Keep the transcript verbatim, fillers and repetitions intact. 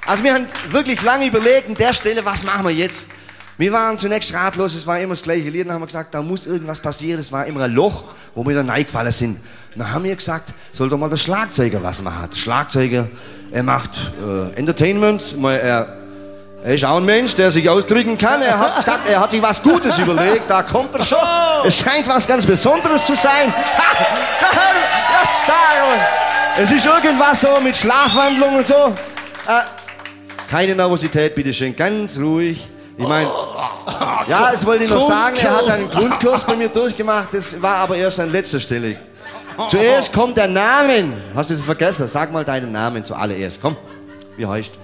Also wir haben wirklich lange überlegt an der Stelle, was machen wir jetzt? Wir waren zunächst ratlos, es war immer das gleiche Lied. Dann haben wir gesagt, da muss irgendwas passieren. Es war immer ein Loch, wo wir dann reingefallen sind. Dann haben wir gesagt, soll doch mal der Schlagzeuger was machen. Der Schlagzeuger, er macht äh, Entertainment. Er, er ist auch ein Mensch, der sich ausdrücken kann. Er hat gesagt, er hat sich was Gutes überlegt. Da kommt er schon. Es scheint was ganz Besonderes zu sein. Ja, sagen. Es ist irgendwas so mit Schlafwandlung und so. Äh, keine Nervosität, bitteschön, ganz ruhig. Ich meine, ja, das wollte ich noch sagen, er hat einen Grundkurs bei mir durchgemacht, das war aber erst an letzter Stelle. Zuerst kommt der Name. Hast du das vergessen? Sag mal deinen Namen zuallererst. Komm, wie heißt?